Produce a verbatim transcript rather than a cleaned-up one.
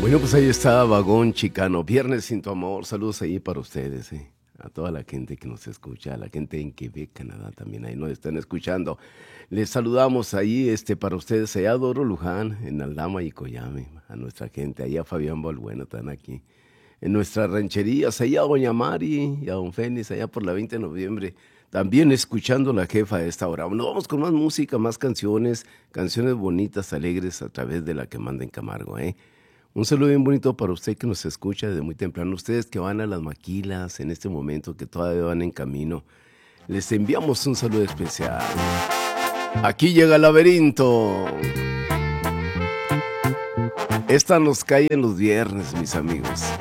Bueno, pues ahí está Vagón Chicano, Viernes sin tu amor. Saludos ahí para ustedes, eh. A toda la gente que nos escucha, a la gente en Quebec, Canadá también, ahí nos están escuchando. Les saludamos ahí este, para ustedes, allá a Doro Luján, en Aldama y Coyame, a nuestra gente, allá a Fabián Balbuena, están aquí. En nuestras rancherías, allá a Doña Mari y a Don Fénix, allá por la veinte de noviembre, también escuchando la jefa a esta hora. Bueno, vamos con más música, más canciones, canciones bonitas, alegres, a través de la que manda en Camargo, ¿eh? Un saludo bien bonito para usted que nos escucha desde muy temprano. Ustedes que van a las maquilas en este momento, que todavía van en camino, les enviamos un saludo especial. Aquí llega el laberinto. Esta nos cae en los viernes, mis amigos.